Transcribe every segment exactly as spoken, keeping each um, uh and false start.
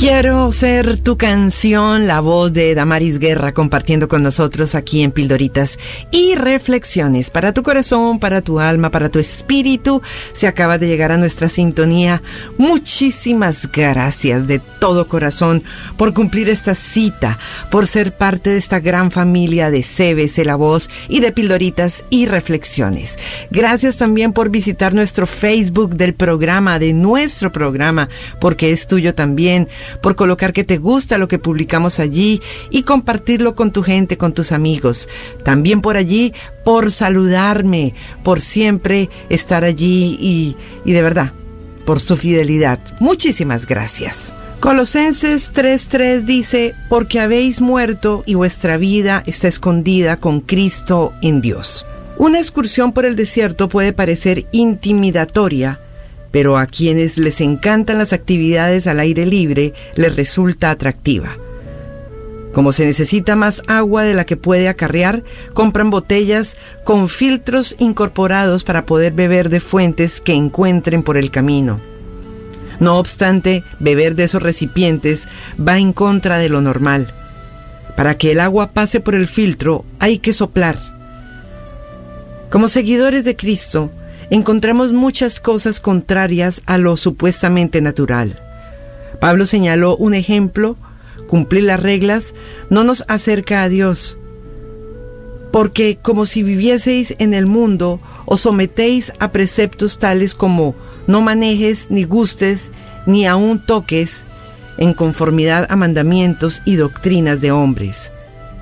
Quiero ser tu canción, la voz de Damaris Guerra compartiendo con nosotros aquí en Pildoritas y Reflexiones para tu corazón, para tu alma, para tu espíritu. Se acaba de llegar a nuestra sintonía. Muchísimas gracias de todo corazón por cumplir esta cita, por ser parte de esta gran familia de C B C La Voz y de Pildoritas y Reflexiones. Gracias también por visitar nuestro Facebook del programa, de nuestro programa, porque es tuyo también, por colocar que te gusta lo que publicamos allí y compartirlo con tu gente, con tus amigos. También por allí, por saludarme, por siempre estar allí y, y de verdad, por su fidelidad. Muchísimas gracias. Colosenses tres tres dice, porque habéis muerto y vuestra vida está escondida con Cristo en Dios. Una excursión por el desierto puede parecer intimidatoria, pero a quienes les encantan las actividades al aire libre les resulta atractiva. Como se necesita más agua de la que puede acarrear, compran botellas con filtros incorporados para poder beber de fuentes que encuentren por el camino. No obstante, beber de esos recipientes va en contra de lo normal. Para que el agua pase por el filtro, hay que soplar. Como seguidores de Cristo, encontramos muchas cosas contrarias a lo supuestamente natural. Pablo señaló un ejemplo: cumplir las reglas no nos acerca a Dios, porque como si vivieseis en el mundo, os sometéis a preceptos tales como no manejes, ni gustes, ni aun toques, en conformidad a mandamientos y doctrinas de hombres.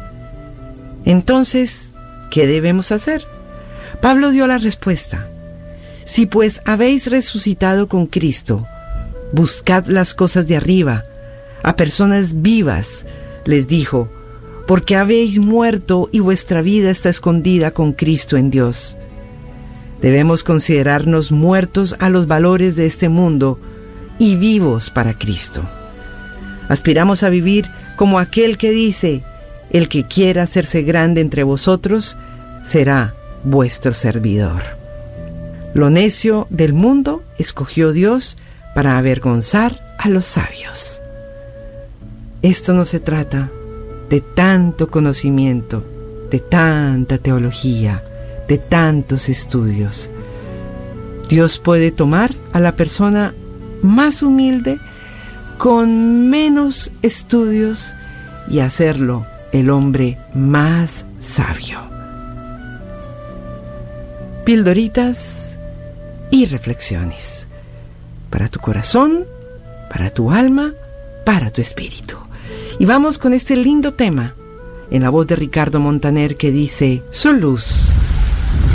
Entonces, ¿qué debemos hacer? Pablo dio la respuesta. Si pues habéis resucitado con Cristo, buscad las cosas de arriba, a personas vivas, les dijo, porque habéis muerto y vuestra vida está escondida con Cristo en Dios. Debemos considerarnos muertos a los valores de este mundo y vivos para Cristo. Aspiramos a vivir como aquel que dice, el que quiera hacerse grande entre vosotros, será vuestro servidor. Lo necio del mundo escogió Dios para avergonzar a los sabios. Esto no se trata de tanto conocimiento, de tanta teología, de tantos estudios. Dios puede tomar a la persona más humilde, con menos estudios, y hacerlo el hombre más sabio. Pildoritas y reflexiones para tu corazón, para tu alma, para tu espíritu. Y vamos con este lindo tema en la voz de Ricardo Montaner que dice: su luz.